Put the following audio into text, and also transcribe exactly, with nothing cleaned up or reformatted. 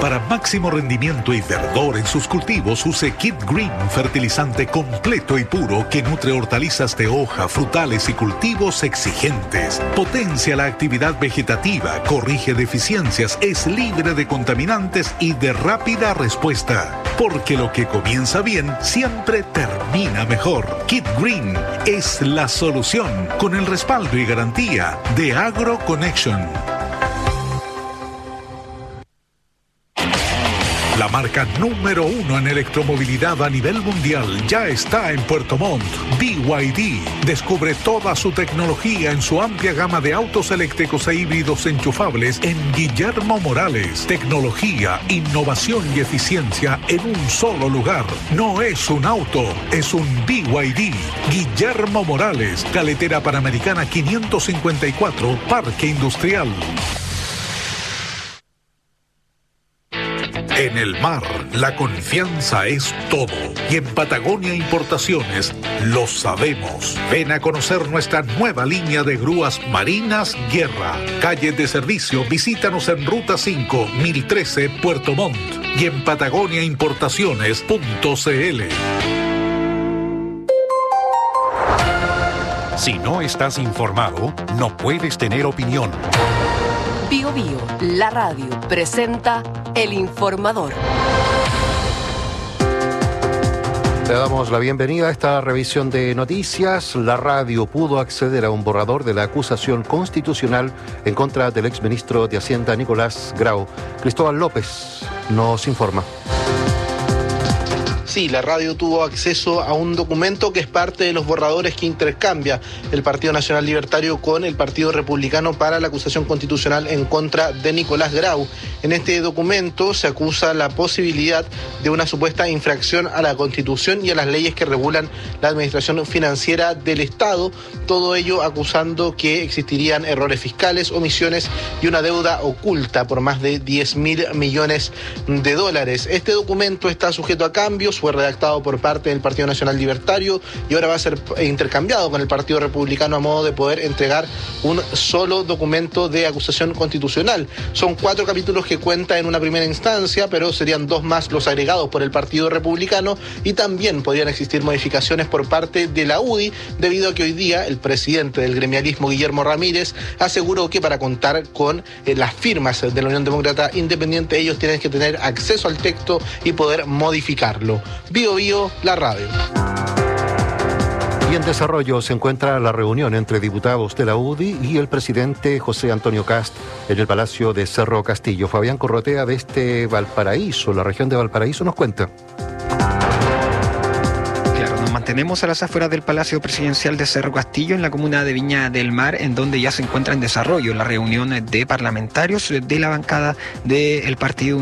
Para máximo rendimiento y verdor en sus cultivos, use Kit Green, fertilizante completo y puro que nutre hortalizas de hoja, frutales y cultivos exigentes. Potencia la actividad vegetativa, corrige deficiencias, es libre de contaminantes y de rápida respuesta. Porque lo que comienza bien siempre termina mejor. Kit Green es la solución, con el respaldo y garantía de AgroConnection. La marca número uno en electromovilidad a nivel mundial ya está en Puerto Montt. B Y D descubre toda su tecnología en su amplia gama de autos eléctricos e híbridos enchufables en Guillermo Morales. Tecnología, innovación y eficiencia en un solo lugar. No es un auto, es un B Y D. Guillermo Morales, Carretera Panamericana quinientos cincuenta y cuatro, Parque Industrial. En el mar, la confianza es todo. Y en Patagonia Importaciones lo sabemos. Ven a conocer nuestra nueva línea de grúas marinas Guerra. Calle de servicio, visítanos en Ruta cinco, mil trece, Puerto Montt. Y en patagonia importaciones punto c l. Si no estás informado, no puedes tener opinión. Bio Bio, la radio, presenta El Informador. Le damos la bienvenida a esta revisión de noticias. La radio pudo acceder a un borrador de la acusación constitucional en contra del exministro de Hacienda Nicolás Grau. Cristóbal López nos informa. Sí, la radio tuvo acceso a un documento que es parte de los borradores que intercambia el Partido Nacional Libertario con el Partido Republicano para la acusación constitucional en contra de Nicolás Grau. En este documento se acusa la posibilidad de una supuesta infracción a la Constitución y a las leyes que regulan la administración financiera del Estado, todo ello acusando que existirían errores fiscales, omisiones y una deuda oculta por más de diez mil millones de dólares. Este documento está sujeto a cambios, fue redactado por parte del Partido Nacional Libertario y ahora va a ser intercambiado con el Partido Republicano a modo de poder entregar un solo documento de acusación constitucional. Son cuatro capítulos que cuenta en una primera instancia, pero serían dos más los agregados por el Partido Republicano y también podrían existir modificaciones por parte de la U D I, debido a que hoy día el presidente del gremialismo, Guillermo Ramírez, aseguró que para contar con eh, las firmas de la Unión Demócrata Independiente, ellos tienen que tener acceso al texto y poder modificarlo. Bio Bio, la radio. Y en desarrollo se encuentra la reunión entre diputados de la U D I y el presidente José Antonio Kast en el Palacio de Cerro Castillo. Fabián Corrotea, desde Valparaíso, la región de Valparaíso, nos cuenta. Mantenemos a las afueras del Palacio Presidencial de Cerro Castillo, en la comuna de Viña del Mar, en donde ya se encuentra en desarrollo la reunión de parlamentarios de la bancada del Partido